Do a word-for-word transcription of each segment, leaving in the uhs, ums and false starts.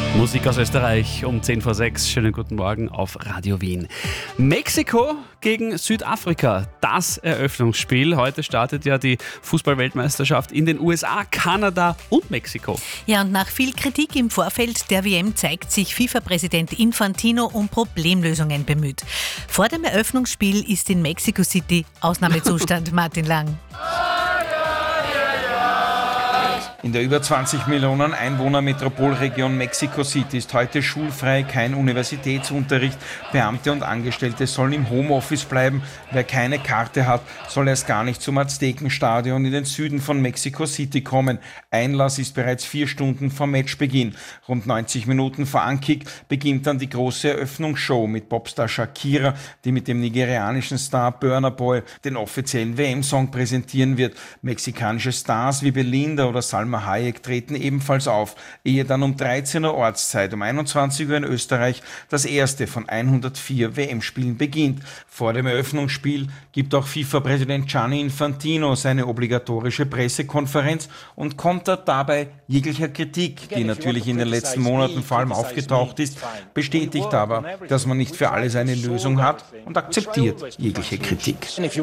Musik aus Österreich um zehn vor sechs. Schönen guten Morgen auf Radio Wien. Mexiko gegen Südafrika, das Eröffnungsspiel. Heute startet ja die Fußball-Weltmeisterschaft in den U S A, Kanada und Mexiko. Ja, und nach viel Kritik im Vorfeld der W M zeigt sich FIFA-Präsident Infantino um Problemlösungen bemüht. Vor dem Eröffnungsspiel ist in Mexico City Ausnahmezustand. Martin Lang. In der über zwanzig Millionen Einwohner-Metropolregion Mexico City ist heute schulfrei, kein Universitätsunterricht. Beamte und Angestellte sollen im Homeoffice bleiben. Wer keine Karte hat, soll erst gar nicht zum Aztekenstadion in den Süden von Mexico City kommen. Einlass ist bereits vier Stunden vor Matchbeginn. Rund neunzig Minuten vor Ankick beginnt dann die große Eröffnungsshow mit Popstar Shakira, die mit dem nigerianischen Star Burna Boy den offiziellen W M-Song präsentieren wird. Mexikanische Stars wie Belinda oder Salma Hayek treten ebenfalls auf, ehe dann um dreizehn Uhr Ortszeit, um einundzwanzig Uhr in Österreich, das erste von hundertvier W M-Spielen beginnt. Vor dem Eröffnungsspiel gibt auch FIFA-Präsident Gianni Infantino seine obligatorische Pressekonferenz und kontert dabei jeglicher Kritik, die natürlich in den letzten Monaten vor allem aufgetaucht ist, bestätigt aber, dass man nicht für alles eine Lösung hat und akzeptiert jegliche Kritik.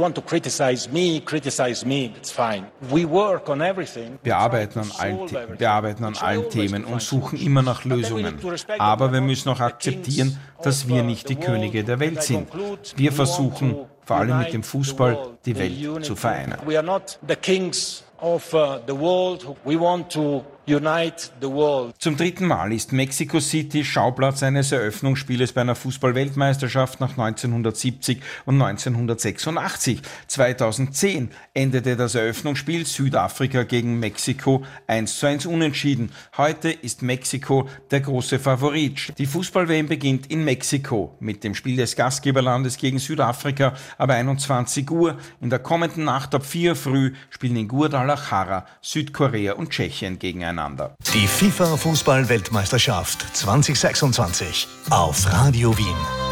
Wir arbeiten an allen Themen, wir arbeiten an allen Themen und suchen immer nach Lösungen. Aber wir müssen auch akzeptieren, dass wir nicht die Könige der Welt sind. Wir versuchen, vor allem mit dem Fußball, die Welt zu vereinen. Zum dritten Mal ist Mexico City Schauplatz eines Eröffnungsspieles bei einer Fußball-Weltmeisterschaft nach neunzehnhundertsiebzig und neunzehnhundertsechsundachtzig. zweitausendzehn endete das Eröffnungsspiel Südafrika gegen Mexiko eins zu eins unentschieden. Heute ist Mexiko der große Favorit. Die Fußball-W M beginnt in Mexiko mit dem Spiel des Gastgeberlandes gegen Südafrika ab einundzwanzig Uhr. In der kommenden Nacht ab vier Uhr früh spielen in Guadalajara Südkorea und Tschechien gegeneinander. Die FIFA-Fußball-Weltmeisterschaft zwanzig sechsundzwanzig auf Radio Wien.